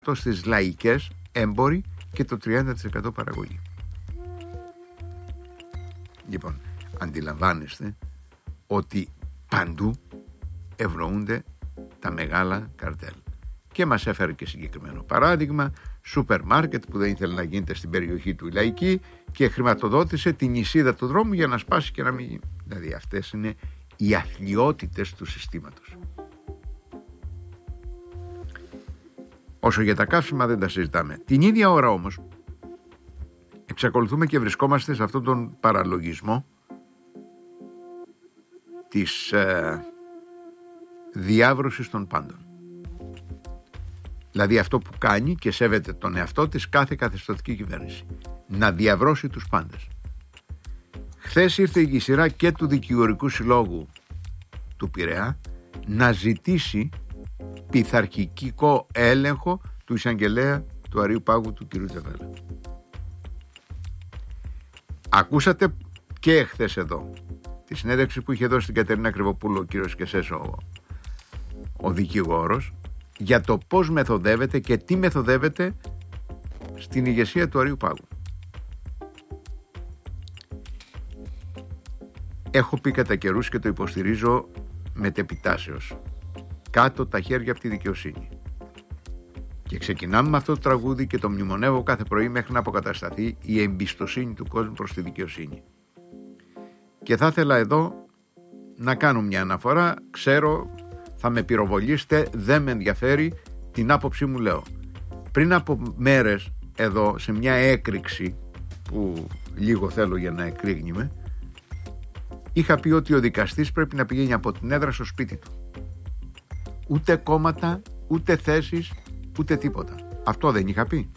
στις λαϊκές, έμποροι και το 30% παραγωγή. Λοιπόν, αντιλαμβάνεστε ότι παντού ευνοούνται τα μεγάλα καρτέλ. Και μας έφερε και συγκεκριμένο παράδειγμα, σούπερ μάρκετ που δεν ήθελε να γίνεται στην περιοχή του η λαϊκή και χρηματοδότησε την νησίδα του δρόμου για να σπάσει και να μην... Δηλαδή αυτές είναι οι αθλιότητες του συστήματος. Όσο για τα καύσιμα δεν τα συζητάμε. Την ίδια ώρα όμως εξακολουθούμε και βρισκόμαστε σε αυτόν τον παραλογισμό της διάβρωσης των πάντων. Δηλαδή αυτό που κάνει και σέβεται τον εαυτό της κάθε καθεστωτική κυβέρνηση. Να διαβρώσει τους πάντες. Χθες ήρθε η σειρά και του Δικηγορικού Συλλόγου του Πειραιά να ζητήσει πειθαρχικό έλεγχο του εισαγγελέα του Αρείου Πάγου του κ. Τζεβέλα. Ακούσατε και εχθές εδώ τη συνέντευξη που είχε δώσει την Κατερίνα Κρυβοπούλου ο κ. Κεσές ο δικηγόρος για το πώς μεθοδεύεται και τι μεθοδεύεται στην ηγεσία του Αρείου Πάγου. Έχω πει κατά καιρούς και το υποστηρίζω μετεπιτάσεως. Κάτω τα χέρια από τη δικαιοσύνη. Και ξεκινάμε με αυτό το τραγούδι και το μνημονεύω κάθε πρωί μέχρι να αποκατασταθεί η εμπιστοσύνη του κόσμου προς τη δικαιοσύνη. Και θα ήθελα εδώ να κάνω μια αναφορά. Ξέρω, θα με πυροβολήσετε, δεν με ενδιαφέρει, την άποψή μου λέω. Πριν από μέρες εδώ σε μια έκρηξη που λίγο θέλω για να εκρήγνουμε, είχα πει ότι ο δικαστής πρέπει να πηγαίνει από την έδρα στο σπίτι του. Ούτε κόμματα, ούτε θέσεις, ούτε τίποτα. Αυτό δεν είχα πει?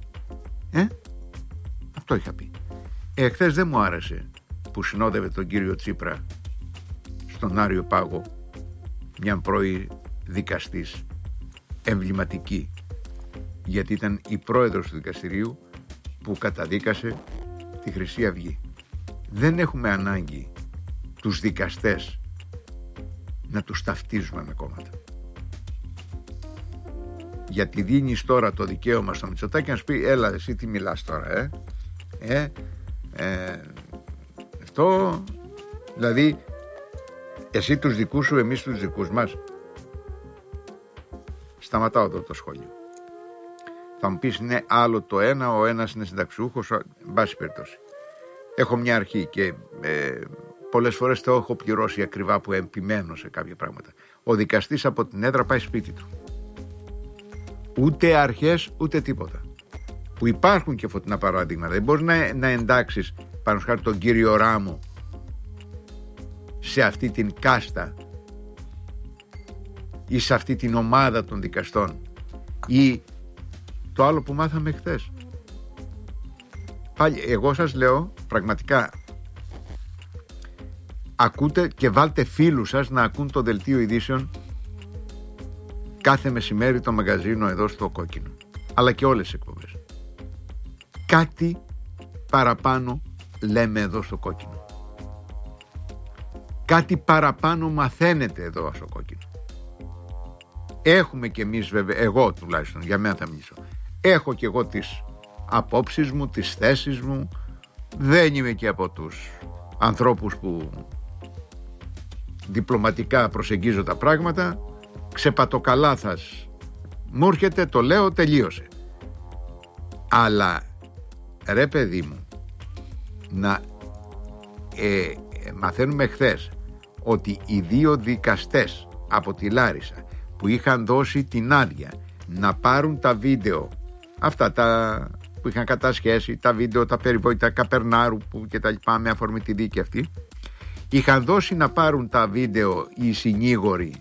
Αυτό είχα πει. Εχθές δεν μου άρεσε που συνόδευε τον κύριο Τσίπρα στον Άριο Πάγο μια πρώην δικαστής εμβληματική, γιατί ήταν η πρόεδρος του δικαστηρίου που καταδίκασε τη Χρυσή Αυγή. Δεν έχουμε ανάγκη τους δικαστές να τους ταυτίζουμε με κόμματα. Γιατί δίνεις τώρα το δικαίωμα στο Μητσοτάκη να σου πει έλα εσύ τι μιλάς τώρα αυτό, δηλαδή εσύ τους δικούς σου, εμείς τους δικούς μας. Σταματάω εδώ το σχόλιο. Θα μου πεις είναι άλλο το ένα, ο ένας είναι συνταξιούχος, εν πάση περιπτώσει. Έχω μια αρχή και πολλές φορές το έχω πληρώσει ακριβά που επιμένω σε κάποια πράγματα. Ο δικαστής από την έδρα πάει σπίτι του. Ούτε αρχές ούτε τίποτα. Που υπάρχουν και φωτεινά παράδειγματα. Δεν μπορείς να εντάξεις πάνω χάρη τον κύριο Ράμο σε αυτή την κάστα ή σε αυτή την ομάδα των δικαστών ή το άλλο που μάθαμε χθες. Πάλι εγώ σας λέω πραγματικά, ακούτε και βάλτε φίλους σας να ακούν το δελτίο ειδήσεων κάθε μεσημέρι το μαγαζίνο εδώ στο Κόκκινο, αλλά και όλες τις εκπομπές. Κάτι παραπάνω λέμε εδώ στο Κόκκινο. Κάτι παραπάνω μαθαίνετε εδώ στο Κόκκινο. Έχουμε και εμείς βέβαια, εγώ τουλάχιστον, για μένα θα μιλήσω, έχω και εγώ τις απόψεις μου, τις θέσεις μου. Δεν είμαι και από τους ανθρώπους που διπλωματικά προσεγγίζω τα πράγματα. Ξεπατοκαλάθας μου έρχεται, το λέω, τελείωσε. Αλλά ρε παιδί μου, να μαθαίνουμε χθες ότι οι δύο δικαστές από τη Λάρισα που είχαν δώσει την άδεια να πάρουν τα βίντεο, αυτά τα που είχαν κατασχέσει, τα βίντεο, τα περιβόητα Καπερνάρου που και τα λοιπά, με αφορμή τη δίκη αυτή, είχαν δώσει να πάρουν τα βίντεο οι συνήγοροι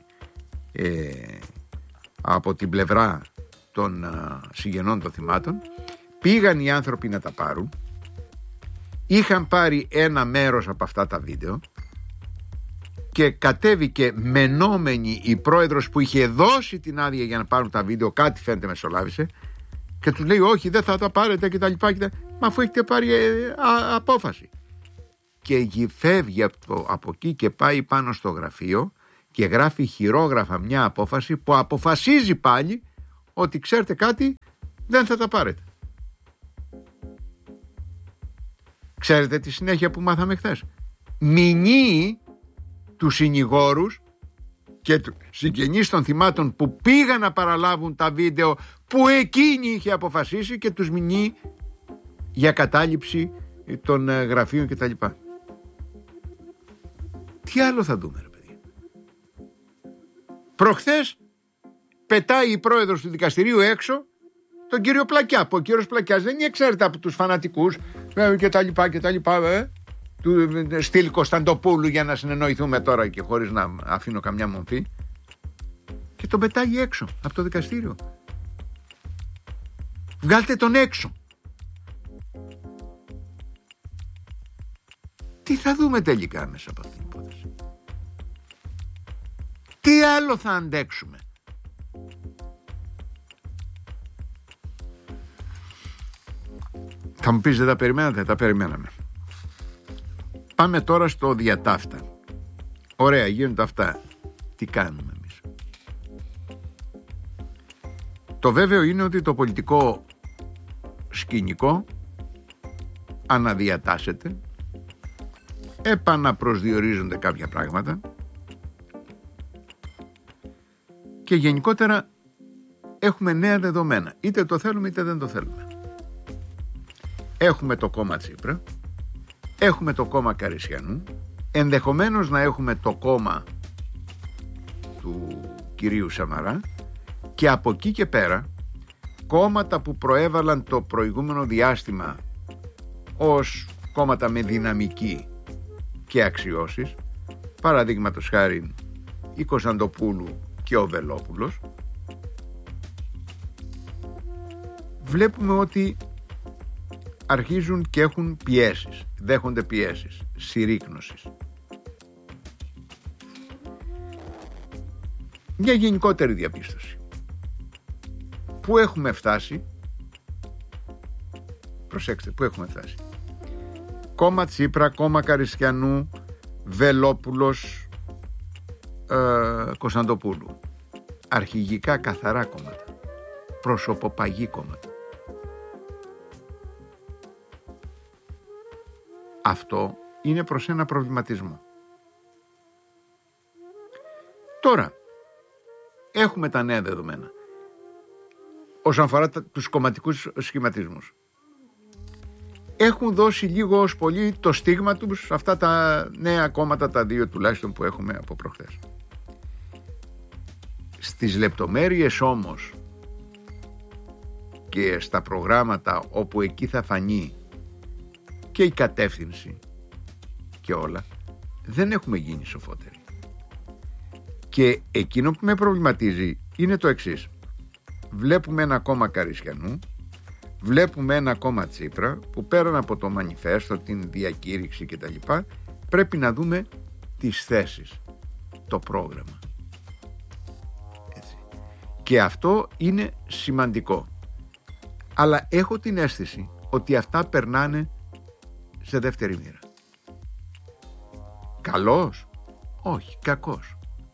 από την πλευρά των συγγενών των θυμάτων. Πήγαν οι άνθρωποι να τα πάρουν, είχαν πάρει ένα μέρος από αυτά τα βίντεο και κατέβηκε μενόμενη η πρόεδρος που είχε δώσει την άδεια για να πάρουν τα βίντεο, κάτι φαίνεται μεσολάβησε, και τους λέει όχι δεν θα τα πάρετε κτλ. Μα αφού έχετε πάρει απόφαση. Και φεύγει από εκεί και πάει πάνω στο γραφείο και γράφει χειρόγραφα μια απόφαση που αποφασίζει πάλι ότι ξέρετε κάτι, δεν θα τα πάρετε. Ξέρετε τη συνέχεια που μάθαμε χθες? Μηνύει τους συνηγόρους και συγγενείς των θυμάτων που πήγαν να παραλάβουν τα βίντεο που εκείνη είχε αποφασίσει και τους μηνύει για κατάληψη των γραφείων κτλ. Τι άλλο θα δούμε, ρε παιδιά? Προχθές πετάει η πρόεδρος του δικαστηρίου έξω τον κύριο Πλακιά. Ο κύριος Πλακιάς δεν είναι εξαίρετα από τους φανατικούς κτλ. Του στυλ Κωνσταντοπούλου, για να συνεννοηθούμε τώρα και χωρίς να αφήνω καμιά μορφή, και τον πετάει έξω από το δικαστήριο. Βγάλτε τον έξω. Τι θα δούμε τελικά μέσα από αυτήν την υπόθεση? Τι άλλο θα αντέξουμε? Θα μου πεις, δεν τα περιμένατε? Τα περιμέναμε. Πάμε τώρα στο διατάφτα. Ωραία, γίνονται αυτά. Τι κάνουμε εμείς? Το βέβαιο είναι ότι το πολιτικό σκηνικό αναδιατάσσεται, επαναπροσδιορίζονται κάποια πράγματα και γενικότερα έχουμε νέα δεδομένα. Είτε το θέλουμε είτε δεν το θέλουμε. Έχουμε το κόμμα Τσίπρα, έχουμε το κόμμα Καρισιανού, ενδεχομένως να έχουμε το κόμμα του κυρίου Σαμαρά, και από εκεί και πέρα κόμματα που προέβαλαν το προηγούμενο διάστημα ως κόμματα με δυναμική και αξιώσεις, παραδείγματος χάρη η Κωνσταντοπούλου και ο Βελόπουλος, βλέπουμε ότι αρχίζουν και έχουν πιέσεις, δέχονται πιέσεις, συρρίκνωσης. Μια γενικότερη διαπίστωση. Πού έχουμε φτάσει? Προσέξτε, πού έχουμε φτάσει. Κόμμα Τσίπρα, κόμμα Καρισιανού, Βελόπουλος, Κωνσταντοπούλου. Αρχηγικά καθαρά κόμματα. Προσωποπαγή κόμματα. Αυτό είναι προς ένα προβληματισμό. Τώρα έχουμε τα νέα δεδομένα όσον αφορά τους κομματικούς σχηματισμούς. Έχουν δώσει λίγο ως πολύ το στίγμα τους αυτά τα νέα κόμματα, τα δύο τουλάχιστον που έχουμε από προχθές. Στις λεπτομέρειες όμως και στα προγράμματα, όπου εκεί θα φανεί και η κατεύθυνση και όλα, δεν έχουμε γίνει σοφότεροι. Και εκείνο που με προβληματίζει είναι το εξής. Βλέπουμε ένα κόμμα Καρισιανού, βλέπουμε ένα κόμμα Τσίπρα που πέραν από το μανιφέστο, την διακήρυξη κτλ, πρέπει να δούμε τις θέσεις, το πρόγραμμα. Έτσι. Και αυτό είναι σημαντικό. Αλλά έχω την αίσθηση ότι αυτά περνάνε σε δεύτερη μοίρα. Καλός? Όχι, κακός.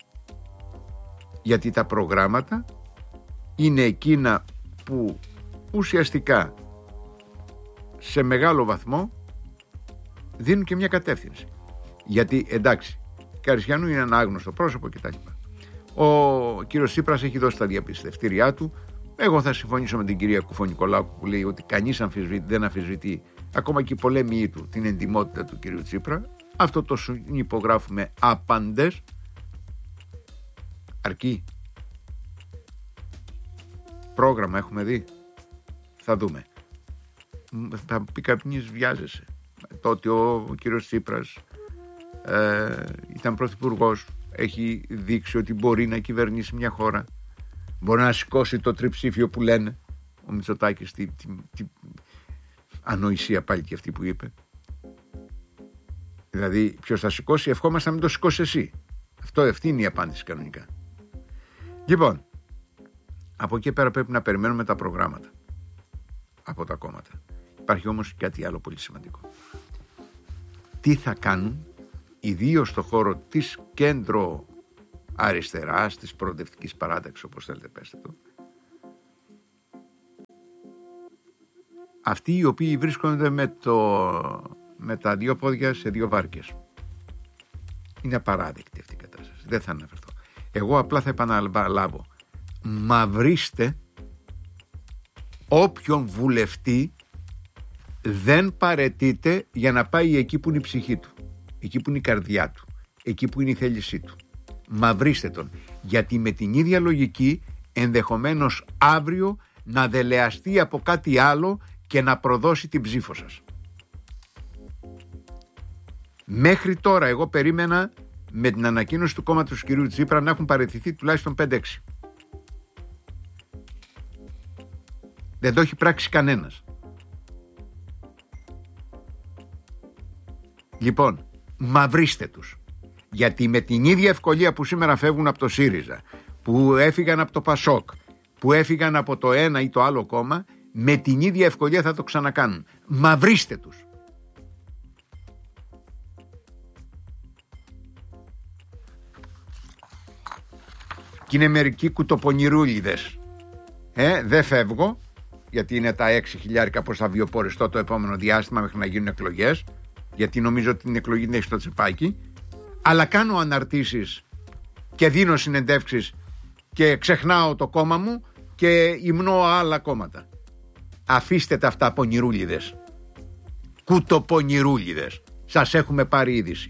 Γιατί τα προγράμματα είναι εκείνα που ουσιαστικά σε μεγάλο βαθμό δίνουν και μια κατεύθυνση. Γιατί εντάξει, Καρισιανού είναι ένα άγνωστο πρόσωπο κτλ. Ο κύριος Τσίπρας έχει δώσει τα διαπιστευτήριά του. Εγώ θα συμφωνήσω με την κυρία Κουφονικολάκου που λέει ότι κανείς δεν αμφισβητεί, ακόμα και οι πολέμοι του, την εντιμότητα του κυρίου Τσίπρα. Αυτό το υπογράφουμε άπαντες. Αρκεί. Πρόγραμμα έχουμε δει? Θα δούμε. Θα πει κάποιος, βιάζεσαι. Τότε ο κύριος Τσίπρας ήταν πρωθυπουργός, έχει δείξει ότι μπορεί να κυβερνήσει μια χώρα, μπορεί να σηκώσει το τριψήφιο που λένε. Ο Μητσοτάκης, τι ανοησία πάλι και αυτή που είπε. Δηλαδή ποιος θα σηκώσει? Ευχόμαστε να μην το σηκώσει εσύ. Αυτή είναι η απάντηση κανονικά. Λοιπόν, από εκεί πέρα πρέπει να περιμένουμε τα προγράμματα από τα κόμματα. Υπάρχει όμως κάτι άλλο πολύ σημαντικό. Τι θα κάνουν, ιδίως στο χώρο της κέντρο αριστεράς, της προοδευτικής παράταξης, όπως θέλετε πέστε το, αυτοί οι οποίοι βρίσκονται με τα δύο πόδια σε δύο βάρκες. Είναι απαράδεκτη αυτή η κατάσταση. Δεν θα αναφερθώ. Εγώ απλά θα επαναλάβω. Μαυρίστε όποιον βουλευτή δεν παραιτείται για να πάει εκεί που είναι η ψυχή του, εκεί που είναι η καρδιά του, εκεί που είναι η θέλησή του. Μαυρίστε τον, γιατί με την ίδια λογική ενδεχομένως αύριο να δελεαστεί από κάτι άλλο και να προδώσει την ψήφο σας. Μέχρι τώρα εγώ περίμενα με την ανακοίνωση του κόμματος του κυρίου Τσίπρα να έχουν παραιτηθεί τουλάχιστον 5-6. Δεν το έχει πράξει κανένας. Λοιπόν, μαυρίστε τους. Γιατί με την ίδια ευκολία που σήμερα φεύγουν από το ΣΥΡΙΖΑ, που έφυγαν από το ΠΑΣΟΚ, που έφυγαν από το ένα ή το άλλο κόμμα, με την ίδια ευκολία θα το ξανακάνουν. Μαυρίστε τους. Και είναι μερικοί κουτοπονηρούλιδες. Δεν φεύγω, γιατί είναι τα 6.000 πως θα βιοποριστώ το επόμενο διάστημα μέχρι να γίνουν εκλογές, γιατί νομίζω ότι την εκλογή την έχει στο τσεπάκι, αλλά κάνω αναρτήσεις και δίνω συνεντεύξεις και ξεχνάω το κόμμα μου και υμνώ άλλα κόμματα. Αφήστε τα αυτά πονηρούλιδες. Κουτοπονηρούλιδες. Σας έχουμε πάρει είδηση.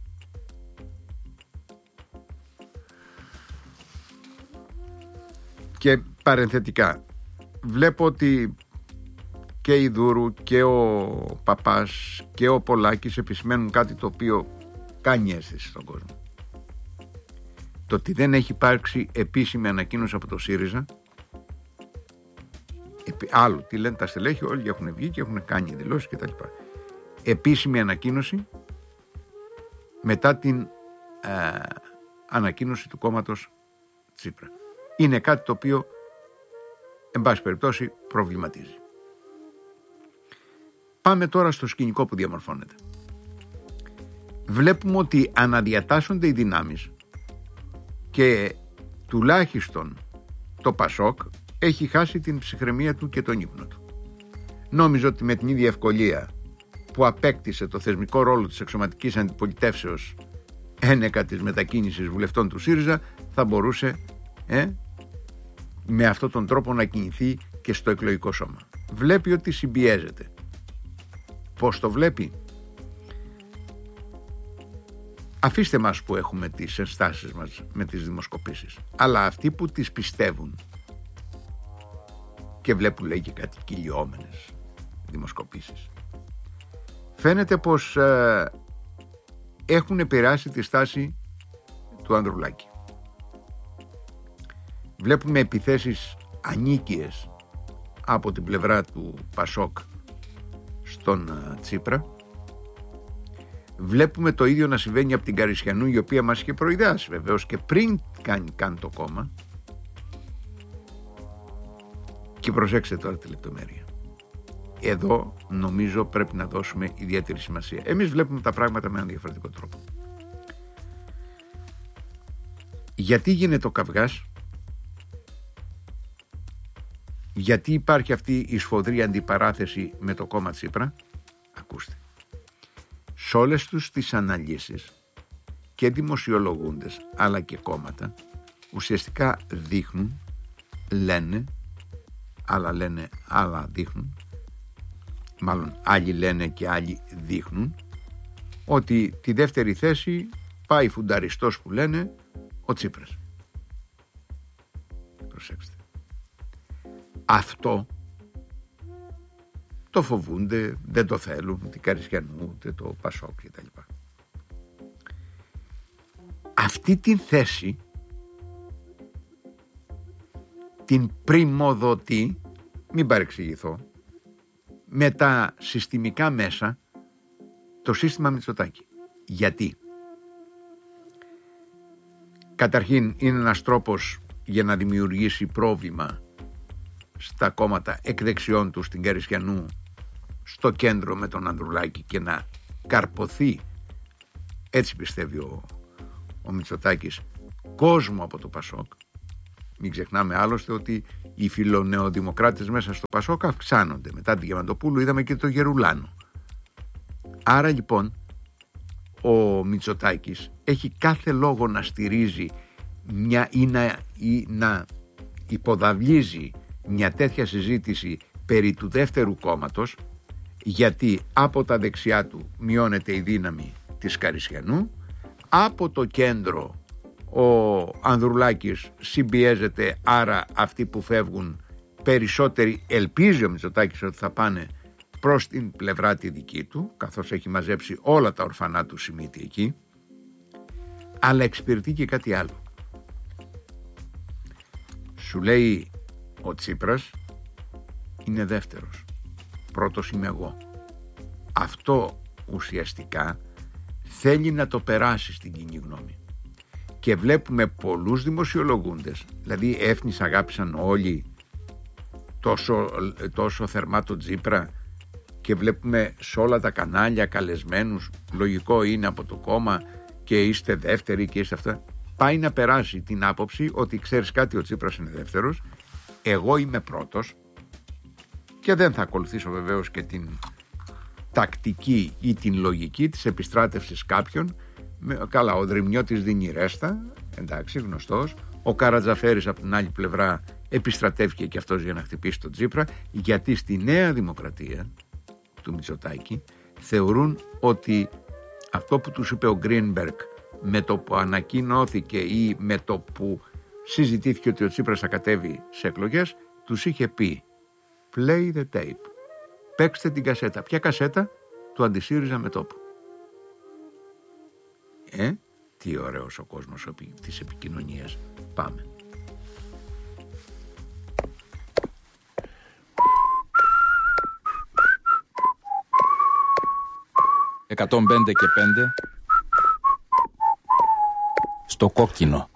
Και παρενθετικά, βλέπω ότι και η Δούρου και ο Παπάς και ο Πολάκης επισημαίνουν κάτι το οποίο κάνει αίσθηση στον κόσμο. Το ότι δεν έχει υπάρξει επίσημη ανακοίνωση από το ΣΥΡΙΖΑ. Άλλο, τι λένε τα στελέχη, όλοι έχουν βγει και έχουν κάνει δηλώσεις κτλ. Επίσημη ανακοίνωση μετά την ανακοίνωση του κόμματος Τσίπρα. Είναι κάτι το οποίο, εν πάση περιπτώσει, προβληματίζει. Πάμε τώρα στο σκηνικό που διαμορφώνεται. Βλέπουμε ότι αναδιατάσσονται οι δυνάμεις και τουλάχιστον το ΠΑΣΟΚ έχει χάσει την ψυχραιμία του και τον ύπνο του. Νόμιζε ότι με την ίδια ευκολία που απέκτησε το θεσμικό ρόλο της εξωματικής αντιπολιτεύσεως ένεκα της μετακίνησης βουλευτών του ΣΥΡΙΖΑ θα μπορούσε με αυτόν τον τρόπο να κινηθεί και στο εκλογικό σώμα. Βλέπει ότι συμπιέζεται. Πώς το βλέπει? Αφήστε μας που έχουμε τις ενστάσεις μας με τις δημοσκοπήσεις, αλλά αυτοί που τις πιστεύουν και βλέπουν, λέει, και κάτι κυλιόμενες δημοσκοπήσεις, φαίνεται πως έχουν επηρεάσει τη στάση του Ανδρουλάκη. Βλέπουμε επιθέσεις ανίκειες από την πλευρά του ΠΑΣΟΚ στον Τσίπρα. Βλέπουμε το ίδιο να συμβαίνει από την Καρισιανού, η οποία μας είχε προειδεάσει βεβαίως και πριν κάνει καν το κόμμα. Και προσέξτε τώρα τη λεπτομέρεια. Εδώ νομίζω πρέπει να δώσουμε ιδιαίτερη σημασία. Εμείς βλέπουμε τα πράγματα με έναν διαφορετικό τρόπο. Γιατί γίνεται ο καυγάς? Γιατί υπάρχει αυτή η σφοδρή αντιπαράθεση με το κόμμα Τσίπρα? Ακούστε. Σε όλες τους τις αναλύσεις και δημοσιολογούντες αλλά και κόμματα ουσιαστικά δείχνουν, λένε, άλλα δείχνουν, μάλλον άλλοι λένε και άλλοι δείχνουν, ότι τη δεύτερη θέση πάει φουνταριστός που λένε ο Τσίπρας. Προσέξτε. Αυτό το φοβούνται, δεν το θέλουν, ούτε Καρισιανού, ούτε το ΠΑΣΟΚ κτλ. Αυτή την θέση την πριμοδοτεί, μην παρεξηγηθώ, με τα συστημικά μέσα το σύστημα Μητσοτάκη. Γιατί? Καταρχήν είναι ένας τρόπος για να δημιουργήσει πρόβλημα στα κόμματα εκ δεξιών του, στην Καρισιανού, στο κέντρο με τον Ανδρουλάκη, και να καρποθεί, έτσι πιστεύει ο Μητσοτάκης, κόσμο από το ΠΑΣΟΚ. Μην ξεχνάμε άλλωστε ότι οι φιλονεοδημοκράτες μέσα στο Πασόκ αυξάνονται. Μετά τη Διαμαντοπούλου είδαμε και το Γερουλάνο. Άρα λοιπόν ο Μητσοτάκης έχει κάθε λόγο να στηρίζει ή να υποδαβλίζει μια τέτοια συζήτηση περί του δεύτερου κόμματος, γιατί από τα δεξιά του μειώνεται η δύναμη της Καρισιανού, από το κέντρο ο Ανδρουλάκης συμπιέζεται, άρα αυτοί που φεύγουν περισσότεροι, ελπίζει ο Μητσοτάκης ότι θα πάνε προς την πλευρά τη δική του, καθώς έχει μαζέψει όλα τα ορφανά του Σιμίτη εκεί, αλλά εξυπηρετεί και κάτι άλλο. Σου λέει ο Τσίπρας είναι δεύτερος, πρώτος είμαι εγώ. Αυτό ουσιαστικά θέλει να το περάσει στην κοινή γνώμη. Και βλέπουμε πολλούς δημοσιολογούντες, δηλαδή έφνης αγάπησαν όλοι τόσο θερμά τον Τσίπρα, και βλέπουμε σε όλα τα κανάλια καλεσμένους, λογικό είναι από το κόμμα και είστε δεύτεροι και είστε αυτά. Πάει να περάσει την άποψη ότι ξέρεις κάτι, ο Τσίπρας είναι δεύτερος, εγώ είμαι πρώτος, και δεν θα ακολουθήσω βεβαίως και την τακτική ή την λογική της επιστράτευσης κάποιων. Καλά, ο Δρυμιώτης δίνει ρέστα, εντάξει, γνωστός. Ο Καρατζαφέρης από την άλλη πλευρά επιστρατεύηκε και αυτός για να χτυπήσει τον Τσίπρα, γιατί στη Νέα Δημοκρατία του Μητσοτάκη θεωρούν ότι αυτό που τους είπε ο Γκρίνμπεργκ με το που ανακοινώθηκε ή με το που συζητήθηκε ότι ο Τσίπρας θα κατέβει σε εκλογές, τους είχε πει play the tape, παίξτε την κασέτα. Ποια κασέτα? Του Αντισύριζα με τόπο. Τι ωραίος ο κόσμος της επικοινωνίας. Πάμε. «105 και 5 στο κόκκινο».